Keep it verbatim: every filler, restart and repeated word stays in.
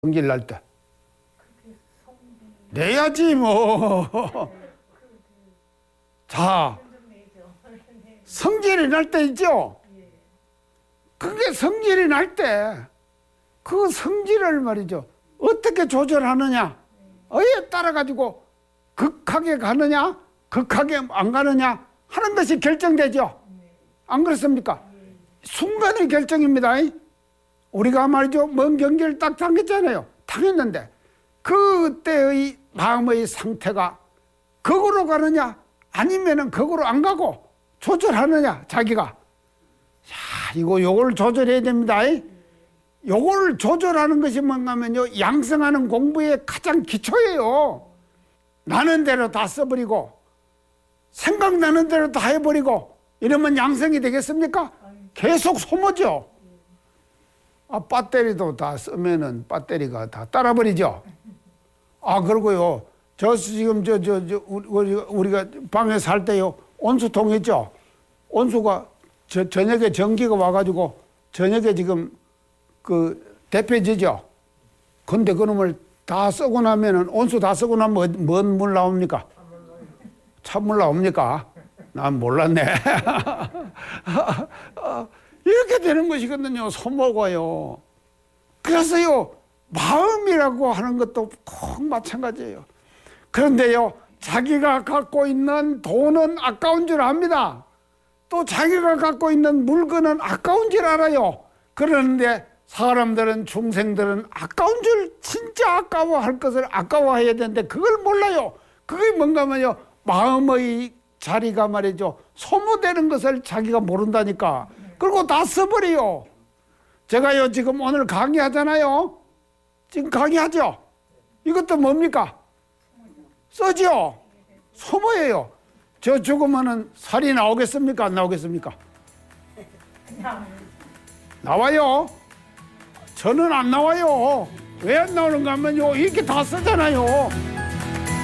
성질 날 때. 내야지 뭐. 자, 성질이 날 때 있죠. 그게 성질이 날 때 그 성질을 말이죠 어떻게 조절하느냐, 어에 따라 가지고 극하게 가느냐 극하게 안 가느냐 하는 것이 결정되죠. 안 그렇습니까? 순간의 결정입니다. 우리가 말이죠 먼 경기를 딱 당했잖아요. 당했는데 그때의 마음의 상태가 극으로 가느냐 아니면은 극으로 안 가고 조절하느냐 자기가. 자, 이거 요걸 조절해야 됩니다. 요걸 조절하는 것이 뭔가면요 양성하는 공부의 가장 기초예요. 나는 대로 다 써버리고 생각나는 대로 다 해버리고 이러면 양성이 되겠습니까? 계속 소모죠. 아, 배터리도 다 쓰면은 배터리가 다 따라버리죠. 아, 그러고요. 저 지금 저 저 저 우리 우리가 방에 살 때요 온수통 있죠. 온수가 저 저녁에 전기가 와가지고 저녁에 지금 그 대표지죠. 근데 그놈을 다 쓰고 나면은 온수 다 쓰고 나면 뭔 물 나옵니까? 찬물 나옵니까? 난 몰랐네. 이렇게 되는 것이거든요. 소모가요. 그래서요 마음이라고 하는 것도 꼭 마찬가지예요. 그런데요 자기가 갖고 있는 돈은 아까운 줄 압니다. 또 자기가 갖고 있는 물건은 아까운 줄 알아요. 그런데 사람들은 중생들은 아까운 줄 진짜 아까워할 것을 아까워해야 되는데 그걸 몰라요. 그게 뭔가 하면요 마음의 자리가 말이죠 소모되는 것을 자기가 모른다니까. 그리고 다 써버려요. 제가요 지금 오늘 강의하잖아요. 지금 강의하죠. 이것도 뭡니까? 써죠. 소모예요. 저 죽으면은 살이 나오겠습니까? 안 나오겠습니까? 나와요. 저는 안 나와요. 왜 안 나오는가 하면요 이렇게 다 쓰잖아요.